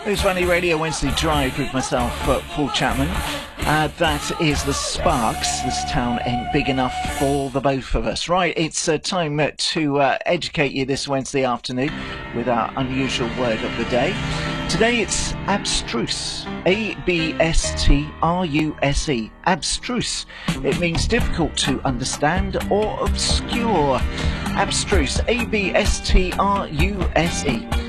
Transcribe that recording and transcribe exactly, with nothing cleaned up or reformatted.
News Valley Radio Wednesday Drive with myself, uh, Paul Chapman. Uh, that is the Sparks. This town ain't big enough for the both of us. Right, it's uh, time uh, to uh, educate you this Wednesday afternoon with our unusual word of the day. Today it's abstruse. A B S T R U S E. Abstruse. It means difficult to understand or obscure. Abstruse. A B S T R U S E.